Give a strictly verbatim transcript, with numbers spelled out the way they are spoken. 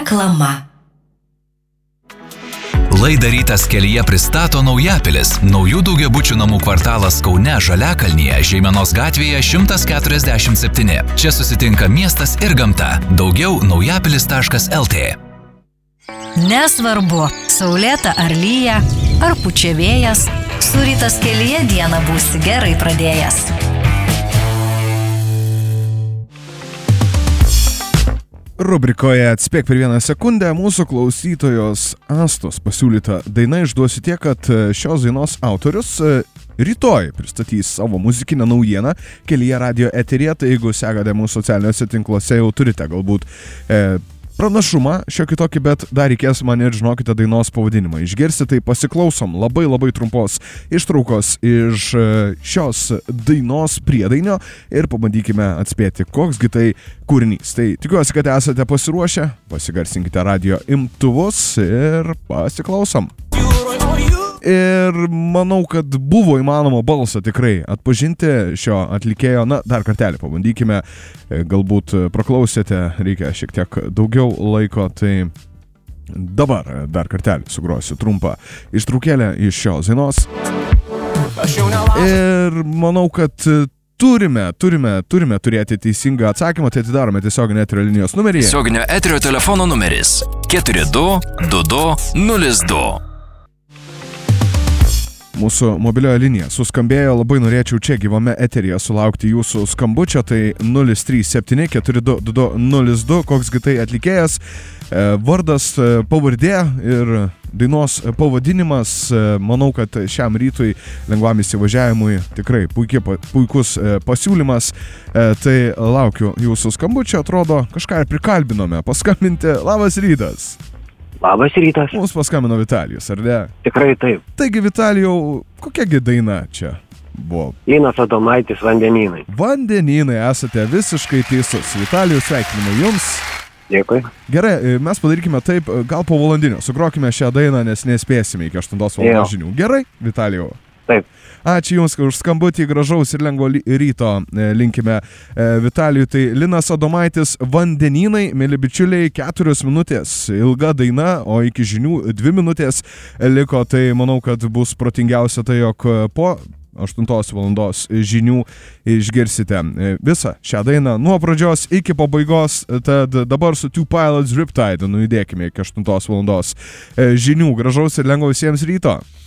Reklama. Laidą Rytas kelyje pristato Naujapilis, naujų daugiabučių namų kvartalas Kaune, Žaliakalnyje, Žeimenos gatvėje šimtas keturiasdešimt septyni. Čia susitinka miestas ir gamta. Daugiau naujapilis taškas el tė. Nesvarbu, saulėta ar lyja, ar pučia vėjas, su Rytas kelyje dieną būsi gerai pradėjęs. Rubrikoje Atspėk per vieną sekundę mūsų klausytojos Astos pasiūlyta daina išduosiu tiek, kad šios dainos autorius rytoj pristatys savo muzikinę naujieną kelyje radio eteryje, tai jeigu sekate mūsų socialiniuose tinkluose, jau turite galbūt e, pranašumą šiokį tokį, bet dar reikės man ir žinokite dainos pavadinimą išgirsti, tai pasiklausom labai labai trumpos ištraukos iš šios dainos priedainio ir pabandykime atspėti, koksgi tai kūrinys. Tai tikiuosi, kad esate pasiruošę, pasigarsinkite radio imtuvus ir pasiklausom. Ir manau, kad buvo įmanoma balsą tikrai atpažinti šio atlikėjo. Na, dar kartelį pabandykime, galbūt praklausėte, reikia šiek tiek daugiau laiko, tai dabar dar kartelį sugrosiu trumpą ištraukėlę iš šios dainos. Ir manau, kad turime, turime, turime turėti teisingą atsakymą, tai atidarome tiesioginio eterio linijos numerį. Tiesioginio eterio telefono numeris keturi du du du nulis du. Mūsų mobilioje linija suskambėjo, labai norėčiau čia gyvame eteryje sulaukti jūsų skambučio, tai nulis trys septyni keturi du du nulis du, koksgi tai atlikėjas, vardas, pavardė ir dainos pavadinimas. Manau, kad šiam rytui lengvam įsivažiavimui tikrai puikiai, puikus pasiūlymas, tai laukiu jūsų skambučio, atrodo kažką ir prikalbinome paskambinti. Labas rytas. Labas rytas. Mums paskambino Vitalijus, ar ne? Tikrai taip. Taigi, Vitalijau, kokiagi daina čia buvo? Linas Adomaitis, Vandenynai. Vandenynai, esate visiškai teisus. Vitalijus, sveikinimai jums. Dėkui. Gerai, mes padarykime taip, gal po valandinio. Sugrokime šią dainą, nes nespėsime iki aštuntos valandos žinių. Gerai, Vitalijau? Taip. Ačiū Jums už skambutį, gražaus ir lengvo ryto linkime Vitalijui. Tai Linas Adomaitis, Vandenynai, mėly bičiuliai, keturios minutės ilga daina, o iki žinių dvi minutės liko. Tai manau, kad bus protingiausia tai, jog po aštuntos valandos žinių išgirsite visą šią dainą nuo pradžios iki pabaigos. Tad dabar su Two Pilots Riptide nujudėkime iki aštuntos valandos žinių. Gražaus ir lengvo visiems ryto.